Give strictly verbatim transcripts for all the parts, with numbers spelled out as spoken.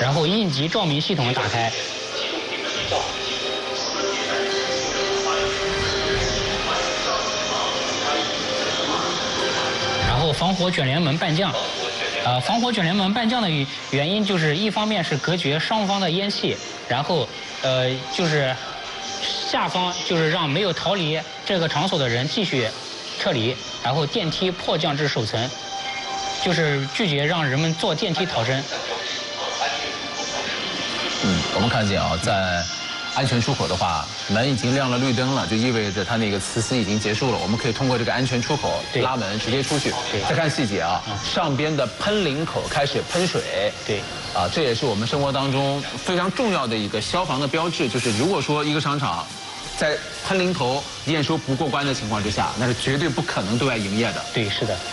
然后应急照明系统打开。然后防火卷帘门半降。呃，防火卷帘门半降的原因就是一方面是隔绝上方的烟气，然后呃就是下方就是让没有逃离这个场所的人继续撤离，然后电梯迫降至首层，就是拒绝让人们坐电梯逃生。 嗯，我们看见啊，在安全出口的话，门已经亮了绿灯了，就意味着它那个磁吸已经结束了。我们可以通过这个安全出口拉门直接出去。再看细节啊，上边的喷淋口开始喷水。 对， 啊，这也是我们生活当中非常重要的一个消防的标志，就是如果说一个商场在喷淋头验收不过关的情况之下，那是绝对不可能对外营业的。 对，是的。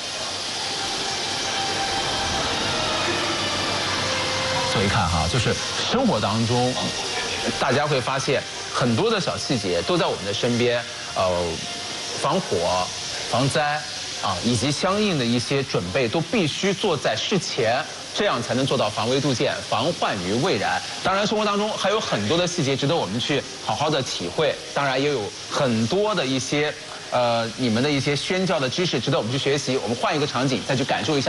所以看哈，就是生活当中，大家会发现很多的小细节都在我们的身边，呃，防火、防灾啊，以及相应的一些准备都必须做在事前，这样才能做到防微杜渐、防患于未然。当然，生活当中还有很多的细节值得我们去好好的体会，当然也有很多的一些呃你们的一些宣教的知识值得我们去学习。我们换一个场景，再去感受一下。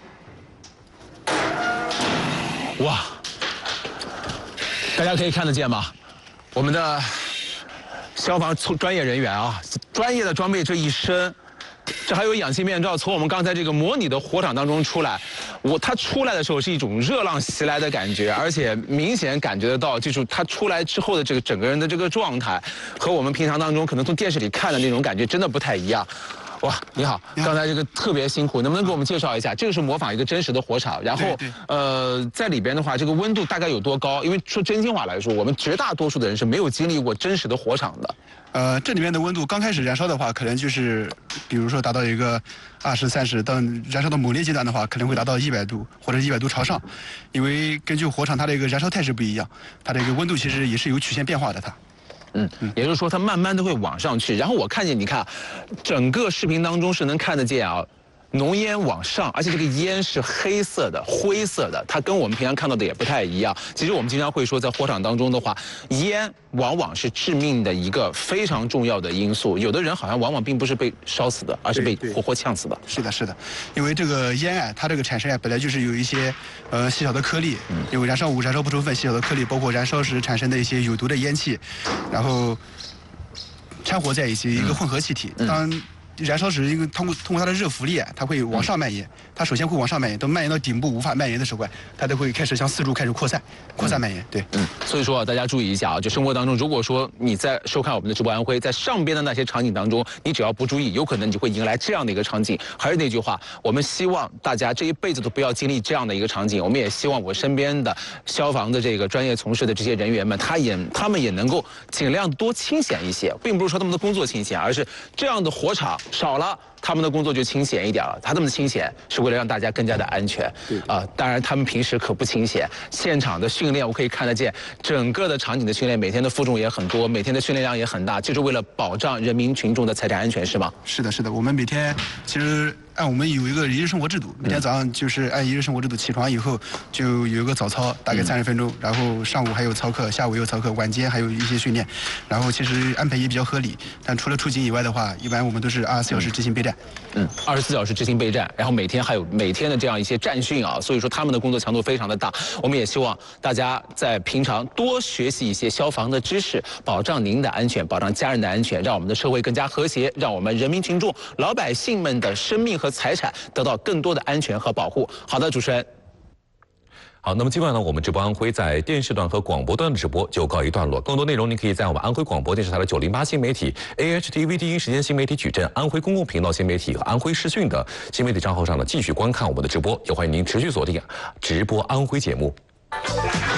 哇，大家可以看得见吗？我们的消防专业人员啊，专业的装备这一身，这还有氧气面罩，从我们刚才这个模拟的火场当中出来，我它出来的时候是一种热浪袭来的感觉，而且明显感觉得到，就是它出来之后的这个整个人的这个状态，和我们平常当中可能从电视里看的那种感觉真的不太一样。哇，你好，刚才这个特别辛苦，能不能给我们介绍一下？这个是模仿一个真实的火场，然后呃，在里边的话，这个温度大概有多高？因为说真心话来说，我们绝大多数的人是没有经历过真实的火场的。 呃，这里面的温度刚开始燃烧的话，可能就是比如说达到一个二十三十，当燃烧到猛烈阶段的话，可能会达到一百度或者一百度朝上，因为根据火场它的一个燃烧态势不一样，它的一个温度其实也是有曲线变化的它。 嗯，也就是说它慢慢的会往上去，然后我看见你看，整个视频当中是能看得见啊，浓烟往上，而且这个烟是黑色的、灰色的，它跟我们平常看到的也不太一样。其实我们经常会说，在火场当中的话，烟往往是致命的一个非常重要的因素。有的人好像往往并不是被烧死的，而是被活活呛死的。 是的，是的，因为这个烟啊，它这个产生啊，本来就是有一些呃细小的颗粒，因为燃烧物、燃烧不充分，细小的颗粒，包括燃烧时产生的一些有毒的烟气，然后掺和在一起，一个混合气体。当燃烧时，因为通过通过它的热浮力，它会往上蔓延。它首先会往上蔓延，等蔓延到顶部无法蔓延的时候，它都会开始向四处开始扩散，扩散蔓延。对，嗯。 所以说啊，大家注意一下啊，就生活当中，如果说你在收看我们的直播安徽，在上边的那些场景当中，你只要不注意，有可能你就会迎来这样的一个场景。还是那句话，我们希望大家这一辈子都不要经历这样的一个场景。我们也希望我身边的消防的这个专业从事的这些人员们，他也他们也能够尽量多清闲一些，并不是说他们的工作清闲，而是这样的火场少了，他们的工作就清闲一点了。他们的清闲是为了让大家更加的安全啊、呃。当然，他们平时可不清闲。现场的训练我可以看得见，整个的场景的训练，每天的负重也很多，每天的训练量也很大，就是为了保障人民群众的财产安全，是吗？ 是的，是的。我们每天其实按我们有一个一日生活制度，每天早上就是按一日生活制度，起床以后就有一个早操，大概三十分钟，然后上午还有操课，下午也有操课，晚间还有一些训练，然后其实安排也比较合理。但除了出勤以外的话，一般我们都是二十四小时执行备战。 嗯，二十四小时执行备战，然后每天还有每天的这样一些战训啊，所以说他们的工作强度非常的大。我们也希望大家在平常多学习一些消防的知识，保障您的安全，保障家人的安全，让我们的社会更加和谐，让我们人民群众、老百姓们的生命和财产得到更多的安全和保护。好的，主持人。 好，那么今晚呢，我们直播安徽在电视段和广播段的直播就告一段落。更多内容您可以在我们安徽广播电视台的九零八新媒体、A H T V 第一时间新媒体矩阵、安徽公共频道新媒体和安徽视讯的新媒体账号上呢继续观看我们的直播。也欢迎您持续锁定直播安徽节目。